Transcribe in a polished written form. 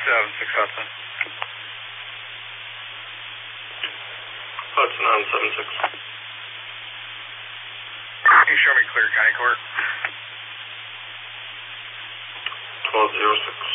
7-6 Hudson. Hudson on 7-6. Can you show me clear County Court? 12-06.